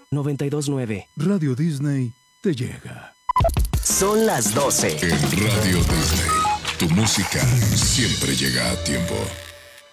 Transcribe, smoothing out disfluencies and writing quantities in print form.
92.9. Radio Disney te llega. Son las 12. En Radio Disney, tu música siempre llega a tiempo.